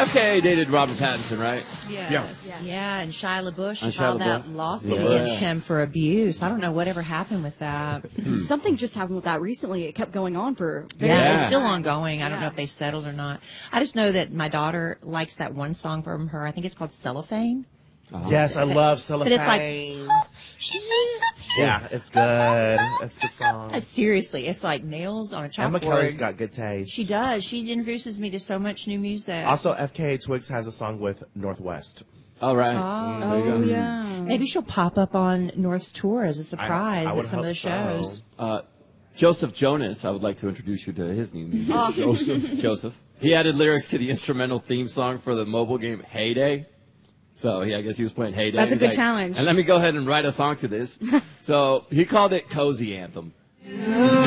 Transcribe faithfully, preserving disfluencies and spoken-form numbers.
F K A dated Robert Pattinson, right? Yes. Yeah. Yeah, and Shia LaBeouf And Shia filed that LaBeouf. lawsuit Yeah. against him for abuse. I don't know whatever happened with that. Something just happened with that recently. It kept going on for very Yeah, Yeah. it's still ongoing. I don't know Yeah. if they settled or not. I just know that my daughter likes that one song from her. I think it's called Cellophane. Yes, I love Cellophane. But it's like, she sings up here. yeah, it's good. It's a good song. Uh, Seriously, it's like nails on a Emma Kelly's chalkboard. got good taste. She does. She introduces me to so much new music. Also, F K A Twigs has a song with Northwest. All right. Oh. There you go. Oh, yeah. Maybe she'll pop up on North's tour as a surprise I would at some of the hope so. shows. Uh, Joseph Jonas, I would like to introduce you to his new music. Joseph. Joseph. He added lyrics to the instrumental theme song for the mobile game Heyday. So, yeah, I guess he was playing Heyday. That's a He's good like, challenge. And let me go ahead and write a song to this. So, he called it Cozy Anthem.